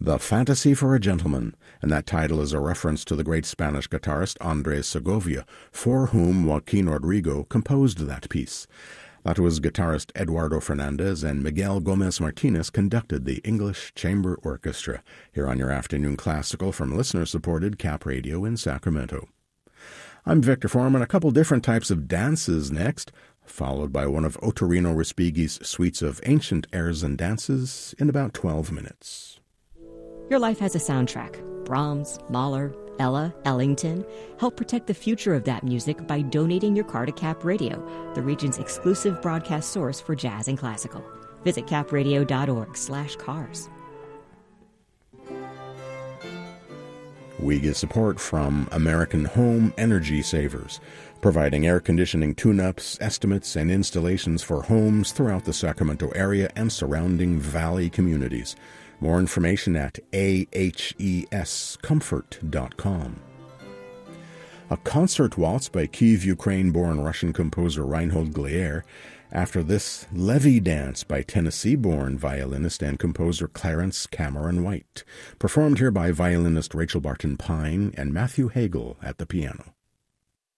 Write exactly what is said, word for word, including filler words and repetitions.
The Fantasy for a Gentleman, and that title is a reference to the great Spanish guitarist Andres Segovia, for whom Joaquin Rodrigo composed that piece. That was guitarist Eduardo Fernandez, and Miguel Gomez Martinez conducted the English Chamber Orchestra, here on your afternoon classical from listener-supported Cap Radio in Sacramento. I'm Victor Foreman. A couple different types of dances next, followed by one of Ottorino Respighi's suites of ancient airs and dances in about twelve minutes. Your life has a soundtrack. Brahms, Mahler, Ella, Ellington. Help protect the future of that music by donating your car to Cap Radio, the region's exclusive broadcast source for jazz and classical. Visit capradio.org slash cars. We get support from American Home Energy Savers, providing air conditioning tune-ups, estimates, and installations for homes throughout the Sacramento area and surrounding valley communities. More information at a h e s comfort dot com. A concert waltz by Kyiv, Ukraine-born Russian composer Reinhold Glier. After this, Levy Dance by Tennessee-born violinist and composer Clarence Cameron White, performed here by violinist Rachel Barton Pine and Matthew Hagel at the piano.